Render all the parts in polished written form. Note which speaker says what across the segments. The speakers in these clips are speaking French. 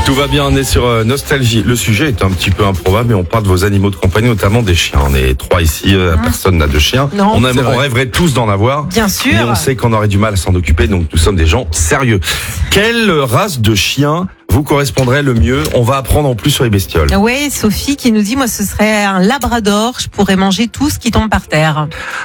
Speaker 1: Tout va bien, on est sur Nostalgie. Le sujet est un petit peu improbable, mais on parle de vos animaux de compagnie, notamment des chiens. On est 3 ici, personne n'a de chien.
Speaker 2: Non,
Speaker 1: on rêverait tous d'en avoir.
Speaker 2: Bien sûr.
Speaker 1: Mais on sait qu'on aurait du mal à s'en occuper, donc nous sommes des gens sérieux. Quelle race de chien vous correspondrait le mieux? On va apprendre en plus sur les bestioles.
Speaker 2: Oui, Sophie qui nous dit, moi ce serait un labrador, je pourrais manger tout ce qui tombe par terre.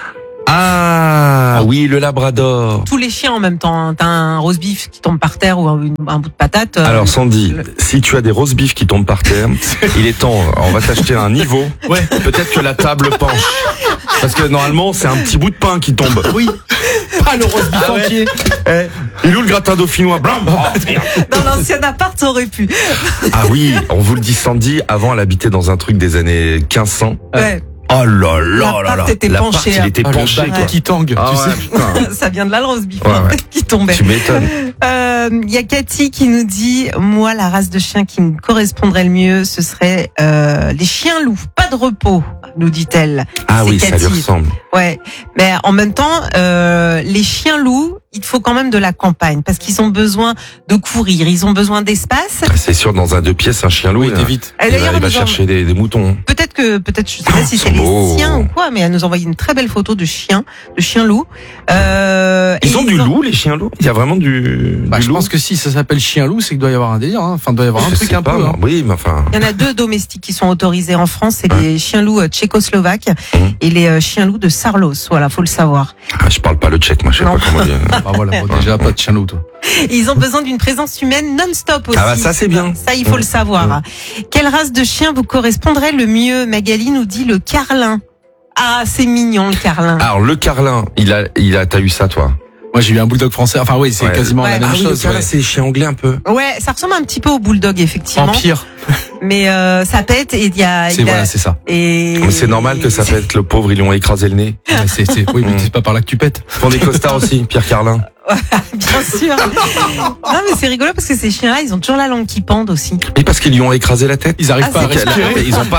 Speaker 1: Ah oui, le labrador.
Speaker 2: Tous les chiens en même temps, hein. T'as un roast beef qui tombe par terre ou un bout de patate.
Speaker 1: Alors Sandy, si tu as des roast beef qui tombent par terre, il est temps, on va t'acheter un niveau. Ouais. Peut-être que la table penche. Parce que normalement, c'est un petit bout de pain qui tombe.
Speaker 3: Oui. Pas le roast beef entier.
Speaker 1: Il est où le gratin dauphinois blanc?
Speaker 2: Dans l'ancien appart, ça aurait pu.
Speaker 1: Ah oui, on vous le dit Sandy, avant elle habitait dans un truc des années 1500.
Speaker 2: Ouais.
Speaker 1: Oh là là là là.
Speaker 2: Était penché,
Speaker 1: il était penché quoi.
Speaker 3: Qui tangue,
Speaker 1: Ah
Speaker 3: tu
Speaker 1: ouais,
Speaker 3: sais.
Speaker 1: putain.
Speaker 2: Ça vient de là le roast beef
Speaker 1: Ouais.
Speaker 2: qui tombait.
Speaker 1: Tu m'étonnes.
Speaker 2: Y a Cathy qui nous dit, moi la race de chien qui me correspondrait le mieux, ce serait les chiens loups. Pas de repos, nous dit-elle.
Speaker 1: Ah
Speaker 2: C'est
Speaker 1: oui, ça
Speaker 2: Cathy.
Speaker 1: lui ressemble.
Speaker 2: Ouais, mais en même temps, les chiens loups, il faut quand même de la campagne parce qu'ils ont besoin de courir, ils ont besoin d'espace.
Speaker 1: C'est sûr, dans un 2 pièces, un chien loup,
Speaker 3: Oui, t'es vite.
Speaker 2: Et
Speaker 1: il
Speaker 2: d'ailleurs,
Speaker 1: va
Speaker 2: nous
Speaker 1: chercher des moutons.
Speaker 2: peut-être, je sais pas si
Speaker 1: Ils
Speaker 2: c'est
Speaker 1: sont
Speaker 2: les
Speaker 1: beaux.
Speaker 2: siens ou quoi, mais elle nous a envoyé une très belle photo de chiens loups.
Speaker 1: Ils ont du loup, les chiens loups? Il y a vraiment du
Speaker 3: Je
Speaker 1: loup?
Speaker 3: pense que si ça s'appelle chien loup, c'est qu'il doit y avoir un délire. Hein. Enfin, il doit y avoir un
Speaker 1: Je
Speaker 3: truc
Speaker 1: sais
Speaker 3: un
Speaker 1: pas,
Speaker 3: peu.
Speaker 1: moi.
Speaker 3: Hein.
Speaker 1: Oui, mais enfin.
Speaker 2: Il y en a 2 domestiques qui sont autorisés en France, c'est les chiens loups tchécoslovaques et les chiens loups de Sarlos. Voilà, faut le savoir.
Speaker 1: Ah, je parle pas le tchèque, moi, je sais
Speaker 2: Non.
Speaker 1: pas comment dire.
Speaker 3: Bah voilà, bon, déjà pas de chien loup, toi.
Speaker 2: Et ils ont besoin d'une présence humaine non-stop aussi.
Speaker 1: Ah bah ça, c'est bien.
Speaker 2: Ça, il faut le savoir. Quelle race de chien vous correspondrait le mieux? Magali nous dit le carlin. Ah, c'est mignon le carlin.
Speaker 1: Alors, le carlin, t'as eu ça, toi?
Speaker 3: Moi, j'ai eu un bulldog français. Enfin, oui, c'est
Speaker 1: Ouais.
Speaker 3: quasiment
Speaker 2: Ouais.
Speaker 3: la même
Speaker 1: Ah oui, le
Speaker 3: chose.
Speaker 1: carlin,
Speaker 3: Ouais.
Speaker 1: c'est les chiens anglais un peu.
Speaker 2: Ouais, ça ressemble un petit peu au bulldog effectivement.
Speaker 3: En pire.
Speaker 2: Mais ça pète et il y a.
Speaker 3: C'est ça.
Speaker 2: Et
Speaker 1: Mais c'est normal que ça pète, le pauvre, ils lui ont écrasé le nez.
Speaker 3: Ouais, oui, mais c'est pas par là que tu pètes.
Speaker 1: Ils font des costards aussi, Pierre Carlin.
Speaker 2: Bien sûr. Non mais c'est rigolo parce que ces chiens-là, ils ont toujours la langue qui pende aussi.
Speaker 1: Et parce qu'ils lui ont écrasé la tête.
Speaker 3: Ils arrivent
Speaker 2: Ah,
Speaker 3: pas à
Speaker 2: c'est
Speaker 3: respirer.
Speaker 1: Ils ont pas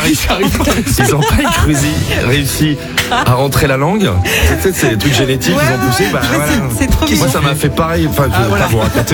Speaker 1: réussi à rentrer la langue. Tu sais, c'est des trucs génétiques,
Speaker 2: Ouais,
Speaker 1: ils ont poussé. Bah,
Speaker 2: ouais,
Speaker 1: voilà.
Speaker 2: c'est trop
Speaker 1: Moi,
Speaker 2: mignon.
Speaker 1: ça m'a fait pareil. Enfin, je vais pas vous raconter.